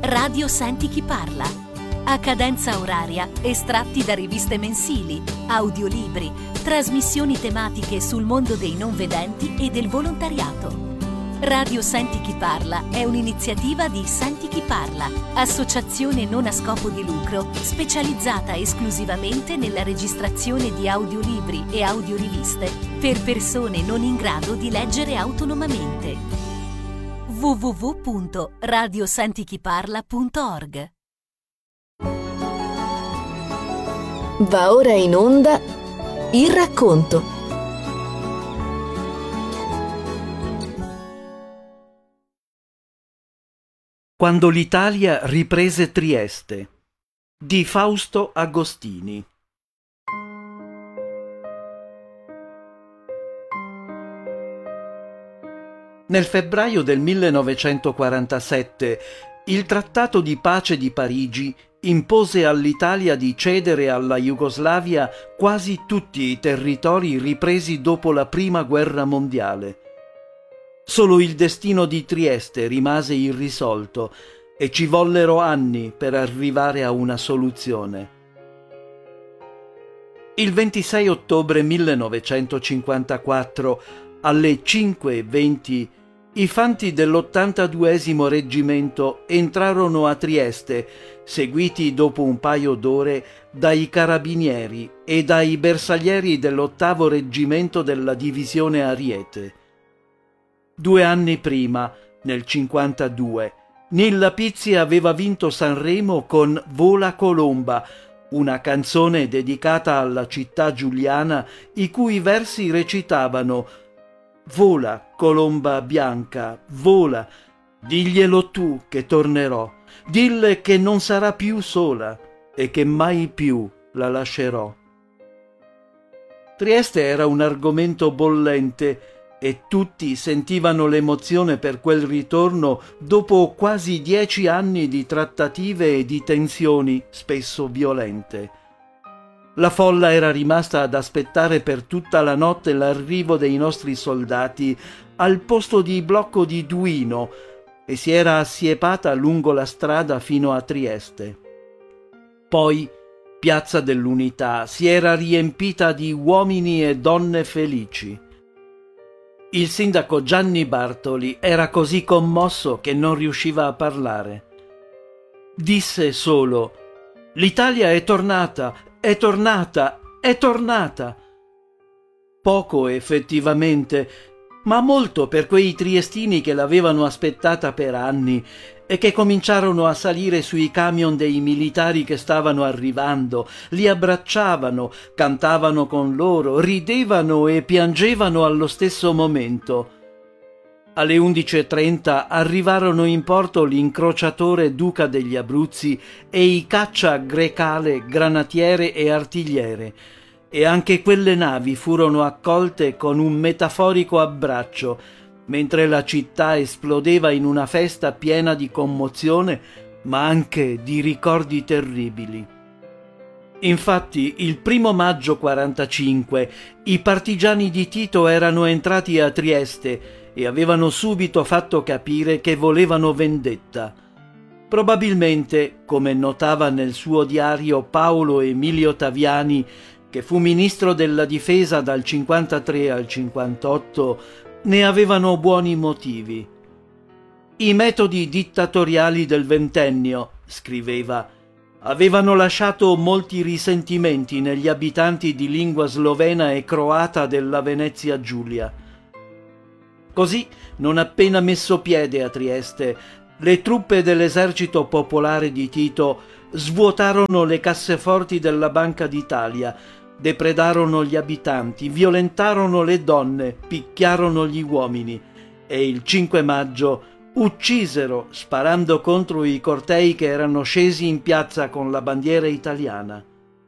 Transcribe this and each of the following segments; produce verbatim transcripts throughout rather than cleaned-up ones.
Radio Senti Chi Parla. A cadenza oraria, estratti da riviste mensili, audiolibri, trasmissioni tematiche sul mondo dei non vedenti e del volontariato. Radio Senti Chi Parla è un'iniziativa di Senti Chi Parla, associazione non a scopo di lucro specializzata esclusivamente nella registrazione di audiolibri e audioriviste per persone non in grado di leggere autonomamente. w w w punto radio senti chi parla punto org. Va ora in onda Il racconto. Quando l'Italia riprese Trieste di Fausto Agostini. Nel febbraio del millenovecentoquarantasette il Trattato di pace di Parigi impose all'Italia di cedere alla Jugoslavia quasi tutti i territori ripresi dopo la Prima Guerra Mondiale. Solo il destino di Trieste rimase irrisolto e ci vollero anni per arrivare a una soluzione. Il ventisei ottobre millenovecentocinquantaquattro, alle cinque e venti, i fanti dell'ottantaduesimo reggimento entrarono a Trieste, seguiti dopo un paio d'ore dai carabinieri e dai bersaglieri dell'ottavo reggimento della divisione Ariete. Due anni prima, nel cinquantadue, Nilla Pizzi aveva vinto Sanremo con Vola Colomba, una canzone dedicata alla città giuliana i cui versi recitavano: «Vola, colomba bianca, vola, diglielo tu che tornerò, dille che non sarà più sola e che mai più la lascerò». Trieste era un argomento bollente e tutti sentivano l'emozione per quel ritorno dopo quasi dieci anni di trattative e di tensioni, spesso violente. La folla era rimasta ad aspettare per tutta la notte l'arrivo dei nostri soldati al posto di blocco di Duino e si era assiepata lungo la strada fino a Trieste. Poi Piazza dell'Unità si era riempita di uomini e donne felici. Il sindaco Gianni Bartoli era così commosso che non riusciva a parlare. Disse solo: «L'Italia è tornata, è tornata, è tornata!» Poco effettivamente, ma molto per quei triestini che l'avevano aspettata per anni e che cominciarono a salire sui camion dei militari che stavano arrivando, li abbracciavano, cantavano con loro, ridevano e piangevano allo stesso momento. Alle undici e trenta arrivarono in porto l'incrociatore Duca degli Abruzzi e i caccia Grecale, granatiere e artigliere, e anche quelle navi furono accolte con un metaforico abbraccio, mentre la città esplodeva in una festa piena di commozione, ma anche di ricordi terribili. Infatti, il primo maggio quarantacinque, i partigiani di Tito erano entrati a Trieste e avevano subito fatto capire che volevano vendetta. Probabilmente, come notava nel suo diario Paolo Emilio Taviani, che fu ministro della difesa dal cinquantatré al cinquantotto, ne avevano buoni motivi. «I metodi dittatoriali del ventennio», scriveva, «avevano lasciato molti risentimenti negli abitanti di lingua slovena e croata della Venezia Giulia». Così, non appena messo piede a Trieste, le truppe dell'esercito popolare di Tito svuotarono le casseforti della Banca d'Italia, depredarono gli abitanti, violentarono le donne, picchiarono gli uomini e il cinque maggio uccisero sparando contro i cortei che erano scesi in piazza con la bandiera italiana.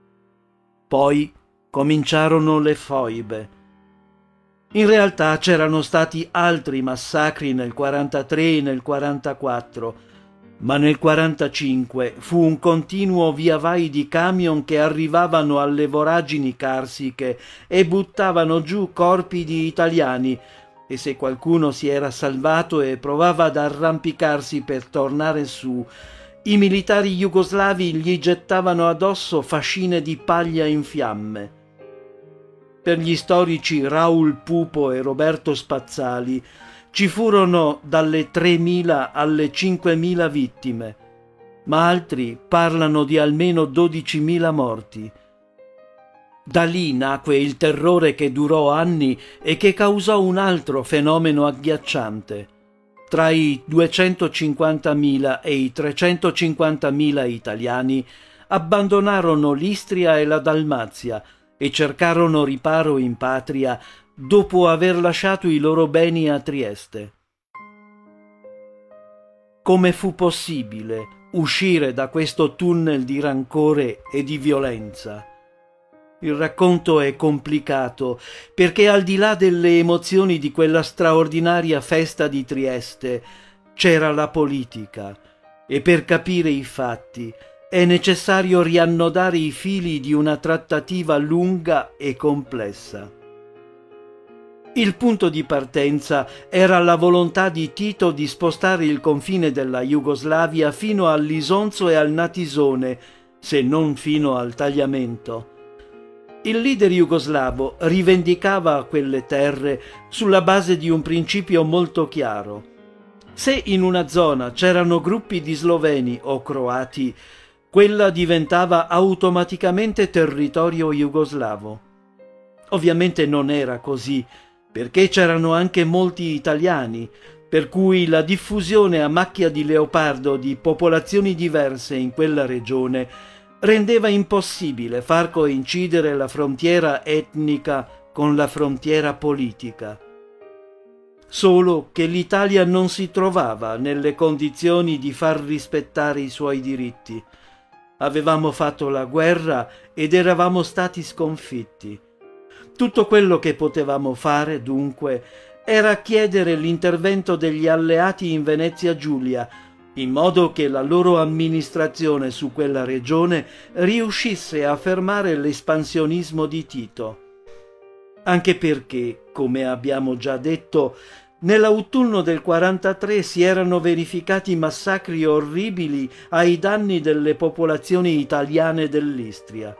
Poi cominciarono le foibe. In realtà c'erano stati altri massacri nel quarantatré e nel quarantaquattro, ma nel quarantacinque fu un continuo via vai di camion che arrivavano alle voragini carsiche e buttavano giù corpi di italiani, e se qualcuno si era salvato e provava ad arrampicarsi per tornare su, i militari jugoslavi gli gettavano addosso fascine di paglia in fiamme. Per gli storici Raul Pupo e Roberto Spazzali ci furono dalle tremila alle cinquemila vittime, ma altri parlano di almeno dodicimila morti. Da lì nacque il terrore che durò anni e che causò un altro fenomeno agghiacciante. Tra i duecentocinquantamila e i trecentocinquantamila italiani abbandonarono l'Istria e la Dalmazia e cercarono riparo in patria dopo aver lasciato i loro beni a Trieste. Come fu possibile uscire da questo tunnel di rancore e di violenza? Il racconto è complicato perché al di là delle emozioni di quella straordinaria festa di Trieste c'era la politica e per capire i fatti è necessario riannodare i fili di una trattativa lunga e complessa. Il punto di partenza era la volontà di Tito di spostare il confine della Jugoslavia fino all'Isonzo e al Natisone, se non fino al Tagliamento. Il leader jugoslavo rivendicava quelle terre sulla base di un principio molto chiaro. Se in una zona c'erano gruppi di sloveni o croati, quella diventava automaticamente territorio jugoslavo. Ovviamente non era così, perché c'erano anche molti italiani, per cui la diffusione a macchia di leopardo di popolazioni diverse in quella regione rendeva impossibile far coincidere la frontiera etnica con la frontiera politica. Solo che l'Italia non si trovava nelle condizioni di far rispettare i suoi diritti. Avevamo fatto la guerra ed eravamo stati sconfitti. Tutto quello che potevamo fare, dunque, era chiedere l'intervento degli alleati in Venezia Giulia, in modo che la loro amministrazione su quella regione riuscisse a fermare l'espansionismo di Tito. Anche perché, come abbiamo già detto, nell'autunno del quarantatré si erano verificati massacri orribili ai danni delle popolazioni italiane dell'Istria.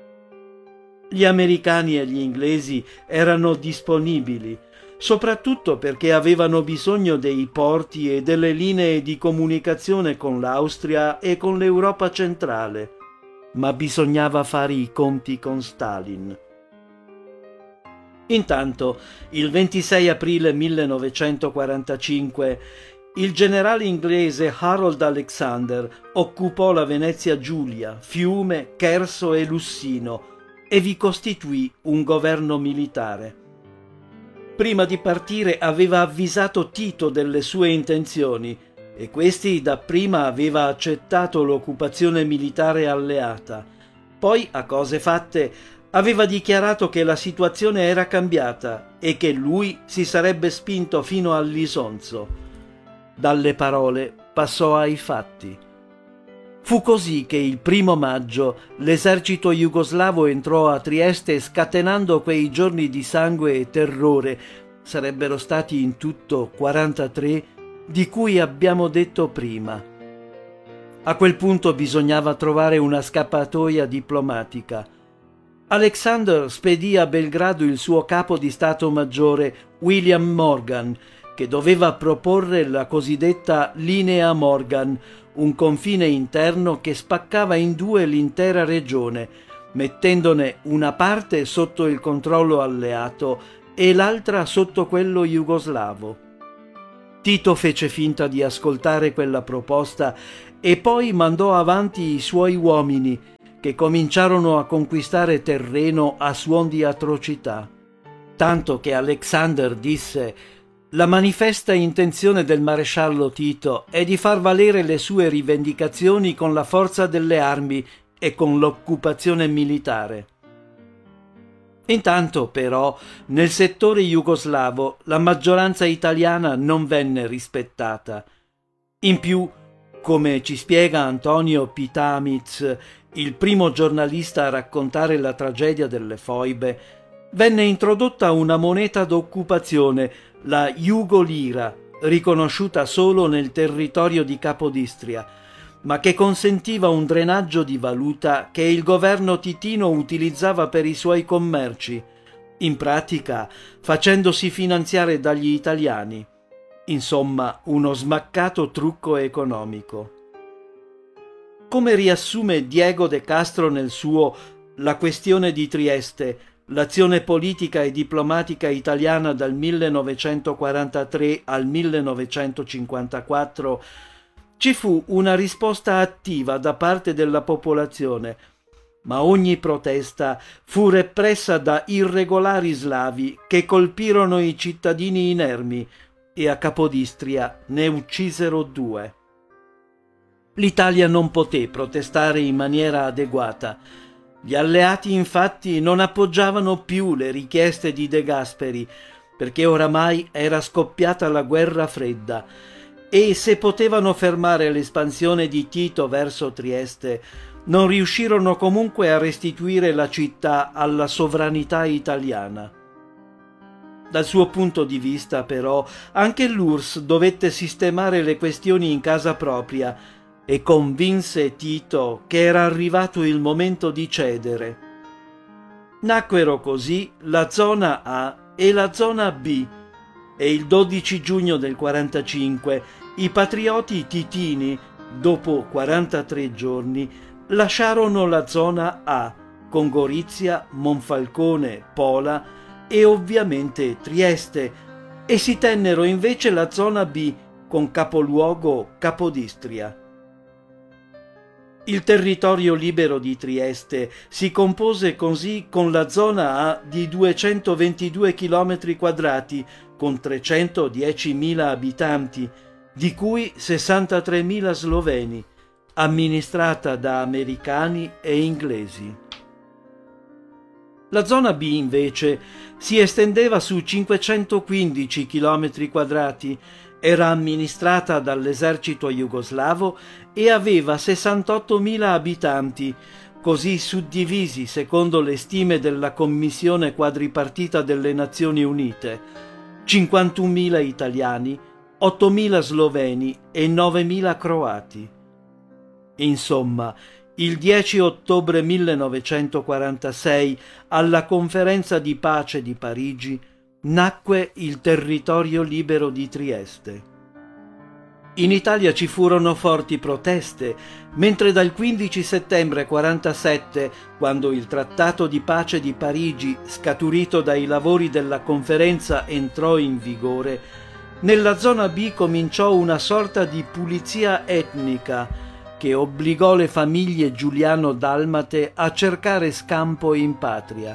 Gli americani e gli inglesi erano disponibili, soprattutto perché avevano bisogno dei porti e delle linee di comunicazione con l'Austria e con l'Europa centrale, ma bisognava fare i conti con Stalin. Intanto, il ventisei aprile millenovecentoquarantacinque, il generale inglese Harold Alexander occupò la Venezia Giulia, Fiume, Cherso e Lussino e vi costituì un governo militare. Prima di partire aveva avvisato Tito delle sue intenzioni e questi dapprima aveva accettato l'occupazione militare alleata. Poi, a cose fatte, aveva dichiarato che la situazione era cambiata e che lui si sarebbe spinto fino all'Isonzo. Dalle parole passò ai fatti. Fu così che il primo maggio l'esercito jugoslavo entrò a Trieste scatenando quei giorni di sangue e terrore, sarebbero stati in tutto quarantatré, di cui abbiamo detto prima. A quel punto bisognava trovare una scappatoia diplomatica. Alexander spedì a Belgrado il suo capo di Stato Maggiore, William Morgan, che doveva proporre la cosiddetta Linea Morgan, un confine interno che spaccava in due l'intera regione, mettendone una parte sotto il controllo alleato e l'altra sotto quello jugoslavo. Tito fece finta di ascoltare quella proposta e poi mandò avanti i suoi uomini, che cominciarono a conquistare terreno a suon di atrocità. Tanto che Alexander disse: «La manifesta intenzione del maresciallo Tito è di far valere le sue rivendicazioni con la forza delle armi e con l'occupazione militare». Intanto, però, nel settore jugoslavo la maggioranza italiana non venne rispettata. In più, come ci spiega Antonio Pitamiz, il primo giornalista a raccontare la tragedia delle foibe, venne introdotta una moneta d'occupazione, la Jugolira, riconosciuta solo nel territorio di Capodistria, ma che consentiva un drenaggio di valuta che il governo titino utilizzava per i suoi commerci, in pratica facendosi finanziare dagli italiani. Insomma, uno smaccato trucco economico. Come riassume Diego de Castro nel suo La questione di Trieste, l'azione politica e diplomatica italiana dal millenovecentoquarantatré al millenovecentocinquantaquattro, ci fu una risposta attiva da parte della popolazione, ma ogni protesta fu repressa da irregolari slavi che colpirono i cittadini inermi e a Capodistria ne uccisero due. L'Italia non poté protestare in maniera adeguata. Gli alleati infatti non appoggiavano più le richieste di De Gasperi, perché oramai era scoppiata la guerra fredda, e se potevano fermare l'espansione di Tito verso Trieste, non riuscirono comunque a restituire la città alla sovranità italiana. Dal suo punto di vista, però, anche l'U R S S dovette sistemare le questioni in casa propria e convinse Tito che era arrivato il momento di cedere. Nacquero così la zona A e la zona B, e il dodici giugno del quarantacinque i patrioti titini, dopo quarantatré giorni, lasciarono la zona A, con Gorizia, Monfalcone, Pola e ovviamente Trieste, e si tennero invece la zona B, con capoluogo Capodistria. Il territorio libero di Trieste si compose così con la zona A di duecentoventidue chilometri quadrati, con trecentodiecimila abitanti, di cui sessantatremila sloveni, amministrata da americani e inglesi. La zona B, invece, si estendeva su cinquecentoquindici chilometri quadrati, era amministrata dall'esercito jugoslavo e aveva sessantottomila abitanti, così suddivisi secondo le stime della Commissione quadripartita delle Nazioni Unite: cinquantunomila italiani, ottomila sloveni e novemila croati. Insomma, il dieci ottobre millenovecentoquarantasei, alla Conferenza di pace di Parigi, nacque il territorio libero di Trieste. In Italia ci furono forti proteste, mentre dal quindici settembre quarantasette, quando il Trattato di pace di Parigi, scaturito dai lavori della conferenza, entrò in vigore, nella zona B cominciò una sorta di pulizia etnica che obbligò le famiglie giuliano-dalmate a cercare scampo in patria.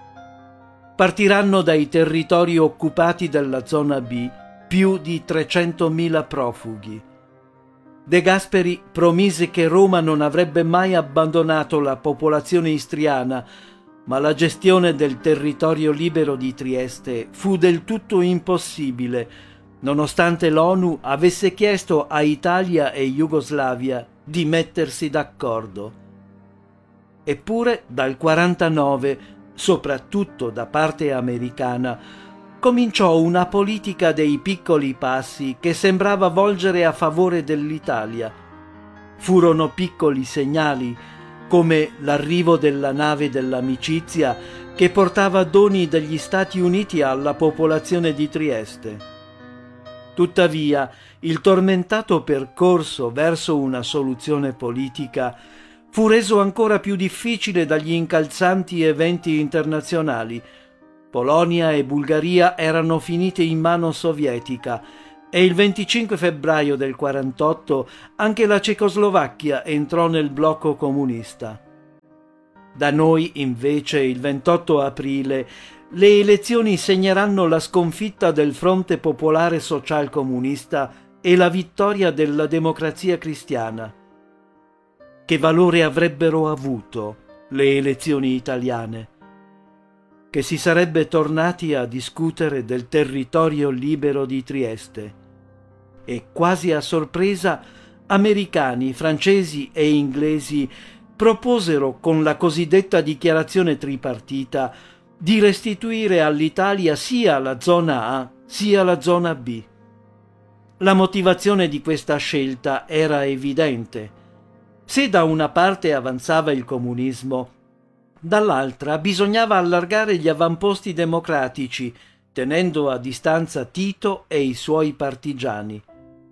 Partiranno dai territori occupati della zona B più di trecentomila profughi. De Gasperi promise che Roma non avrebbe mai abbandonato la popolazione istriana, ma la gestione del territorio libero di Trieste fu del tutto impossibile, nonostante l'ONU avesse chiesto a Italia e Jugoslavia di mettersi d'accordo. Eppure dal quarantanove, soprattutto da parte americana, cominciò una politica dei piccoli passi che sembrava volgere a favore dell'Italia. Furono piccoli segnali, come l'arrivo della nave dell'amicizia che portava doni degli Stati Uniti alla popolazione di Trieste. Tuttavia, il tormentato percorso verso una soluzione politica fu reso ancora più difficile dagli incalzanti eventi internazionali. Polonia e Bulgaria erano finite in mano sovietica e il venticinque febbraio del quarantotto anche la Cecoslovacchia entrò nel blocco comunista. Da noi, invece, il ventotto aprile, le elezioni segneranno la sconfitta del Fronte Popolare Socialcomunista e la vittoria della Democrazia Cristiana. Che valore avrebbero avuto le elezioni italiane? Che si sarebbe tornati a discutere del territorio libero di Trieste. E quasi a sorpresa, americani, francesi e inglesi proposero con la cosiddetta dichiarazione tripartita di restituire all'Italia sia la zona A sia la zona B. La motivazione di questa scelta era evidente. Se da una parte avanzava il comunismo, dall'altra bisognava allargare gli avamposti democratici, tenendo a distanza Tito e i suoi partigiani.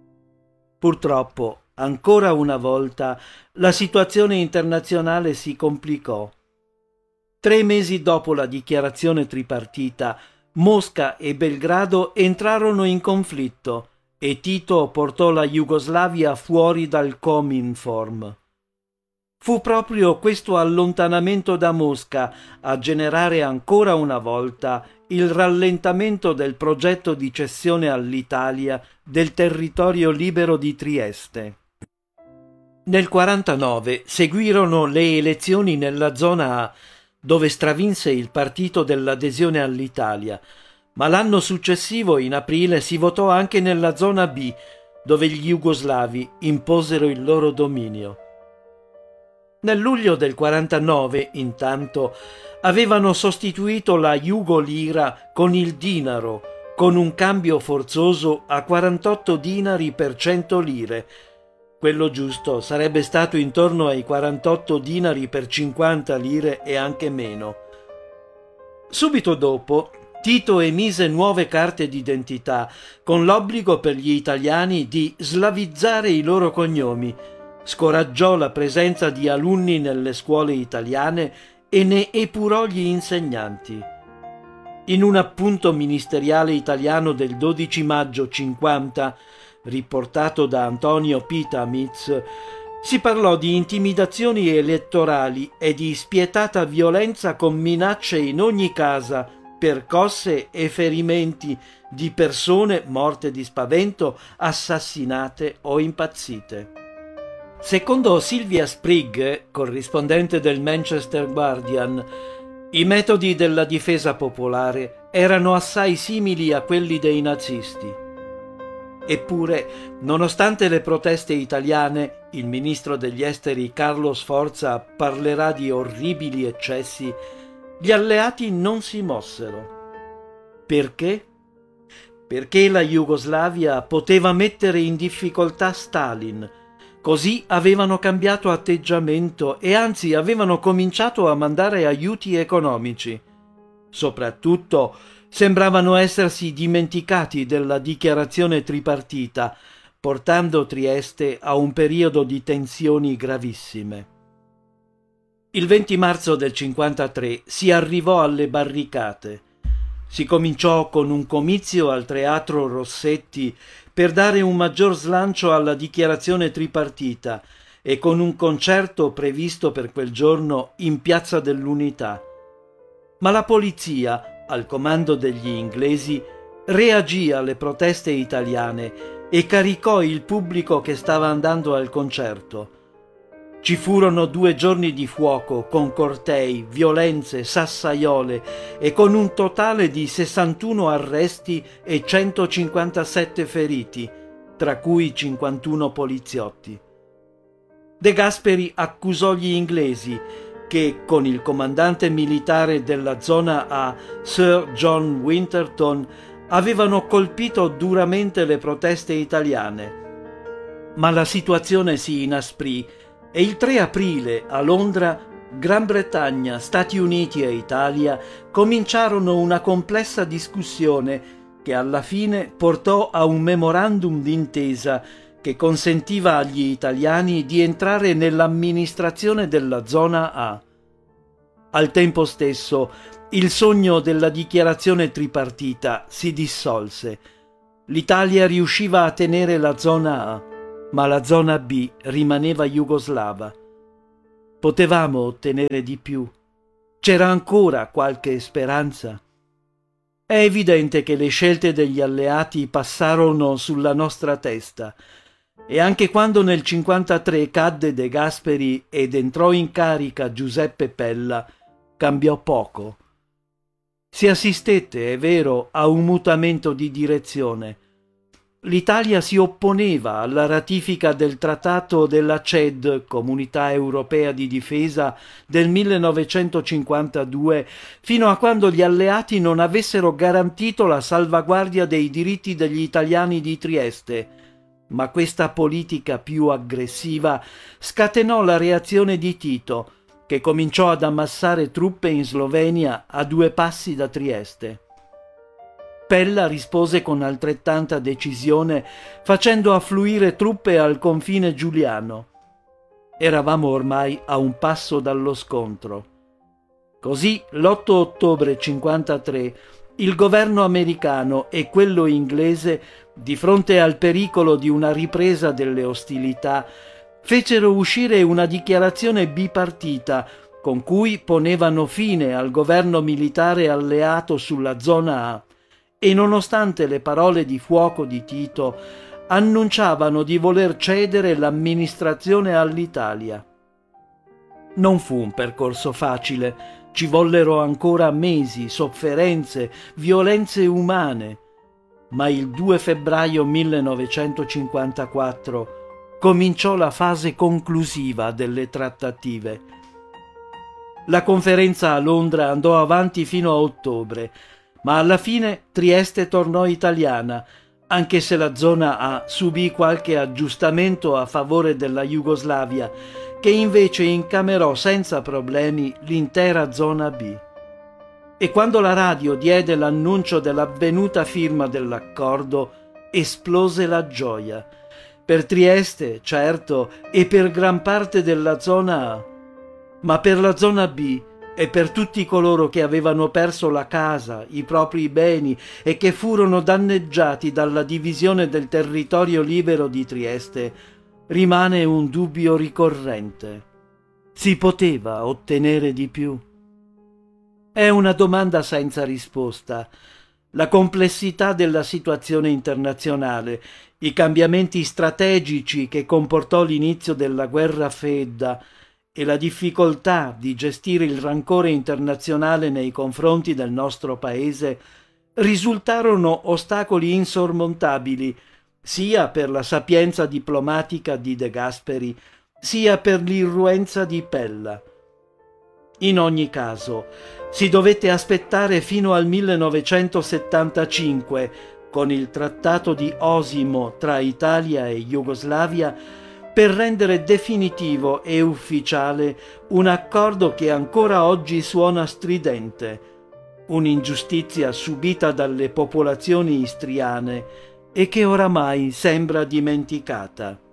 Purtroppo, ancora una volta, la situazione internazionale si complicò. Tre mesi dopo la dichiarazione tripartita, Mosca e Belgrado entrarono in conflitto e Tito portò la Jugoslavia fuori dal Cominform. Fu proprio questo allontanamento da Mosca a generare ancora una volta il rallentamento del progetto di cessione all'Italia del territorio libero di Trieste. Nel quarantanove seguirono le elezioni nella zona A, dove stravinse il partito dell'adesione all'Italia, ma l'anno successivo, in aprile, si votò anche nella zona B, dove gli jugoslavi imposero il loro dominio. Nel luglio del quarantanove, intanto, avevano sostituito la Jugolira con il dinaro, con un cambio forzoso a quarantotto dinari per cento lire. Quello giusto sarebbe stato intorno ai quarantotto dinari per cinquanta lire e anche meno. Subito dopo, Tito emise nuove carte d'identità, con l'obbligo per gli italiani di slavizzare i loro cognomi, scoraggiò la presenza di alunni nelle scuole italiane e ne epurò gli insegnanti. In un appunto ministeriale italiano del dodici maggio cinquanta, riportato da Antonio Pitamitz, si parlò di intimidazioni elettorali e di spietata violenza con minacce in ogni casa, percosse e ferimenti di persone morte di spavento, assassinate o impazzite. Secondo Sylvia Sprigg, corrispondente del Manchester Guardian, i metodi della difesa popolare erano assai simili a quelli dei nazisti. Eppure, nonostante le proteste italiane, il ministro degli esteri Carlo Sforza parlerà di orribili eccessi, gli alleati non si mossero. Perché? Perché la Jugoslavia poteva mettere in difficoltà Stalin. Così avevano cambiato atteggiamento e anzi avevano cominciato a mandare aiuti economici. Soprattutto sembravano essersi dimenticati della dichiarazione tripartita, portando Trieste a un periodo di tensioni gravissime. Il venti marzo del cinquantatré si arrivò alle barricate. Si cominciò con un comizio al Teatro Rossetti per dare un maggior slancio alla dichiarazione tripartita e con un concerto previsto per quel giorno in Piazza dell'Unità. Ma la polizia, al comando degli inglesi, reagì alle proteste italiane e caricò il pubblico che stava andando al concerto. Ci furono due giorni di fuoco con cortei, violenze, sassaiole e con un totale di sessantuno arresti e centocinquantasette feriti, tra cui cinquantuno poliziotti. De Gasperi accusò gli inglesi che, con il comandante militare della zona A, Sir John Winterton, avevano colpito duramente le proteste italiane. Ma la situazione si inasprì e il tre aprile a Londra Gran Bretagna, Stati Uniti e Italia cominciarono una complessa discussione che alla fine portò a un memorandum d'intesa che consentiva agli italiani di entrare nell'amministrazione della zona A. Al tempo stesso, il sogno della dichiarazione tripartita si dissolse. L'Italia riusciva a tenere la zona A, ma la zona B rimaneva jugoslava. Potevamo ottenere di più. C'era ancora qualche speranza. È evidente che le scelte degli alleati passarono sulla nostra testa e anche quando nel cinquantatré cadde De Gasperi ed entrò in carica Giuseppe Pella, cambiò poco. Si assistette, è vero, a un mutamento di direzione. L'Italia si opponeva alla ratifica del Trattato della C E D, Comunità Europea di Difesa, del millenovecentocinquantadue, fino a quando gli alleati non avessero garantito la salvaguardia dei diritti degli italiani di Trieste. Ma questa politica più aggressiva scatenò la reazione di Tito, che cominciò ad ammassare truppe in Slovenia a due passi da Trieste. Pella rispose con altrettanta decisione, facendo affluire truppe al confine giuliano. Eravamo ormai a un passo dallo scontro. Così, l'otto ottobre cinquantatré, il governo americano e quello inglese, di fronte al pericolo di una ripresa delle ostilità, fecero uscire una dichiarazione bipartita con cui ponevano fine al governo militare alleato sulla zona A e, nonostante le parole di fuoco di Tito, annunciavano di voler cedere l'amministrazione all'Italia. Non fu un percorso facile, ci vollero ancora mesi, sofferenze, violenze umane, ma il due febbraio millenovecentocinquantaquattro cominciò la fase conclusiva delle trattative. La conferenza a Londra andò avanti fino a ottobre, ma alla fine Trieste tornò italiana, anche se la zona A subì qualche aggiustamento a favore della Jugoslavia, che invece incamerò senza problemi l'intera zona B. E quando la radio diede l'annuncio dell'avvenuta firma dell'accordo, esplose la gioia. Per Trieste, certo, e per gran parte della zona A, ma per la zona B e per tutti coloro che avevano perso la casa, i propri beni e che furono danneggiati dalla divisione del territorio libero di Trieste, rimane un dubbio ricorrente. Si poteva ottenere di più? È una domanda senza risposta. La complessità della situazione internazionale, i cambiamenti strategici che comportò l'inizio della guerra fredda e la difficoltà di gestire il rancore internazionale nei confronti del nostro paese risultarono ostacoli insormontabili sia per la sapienza diplomatica di De Gasperi, sia per l'irruenza di Pella. In ogni caso, si dovette aspettare fino al millenovecentosettantacinque, con il Trattato di Osimo tra Italia e Jugoslavia, per rendere definitivo e ufficiale un accordo che ancora oggi suona stridente, un'ingiustizia subita dalle popolazioni istriane e che oramai sembra dimenticata.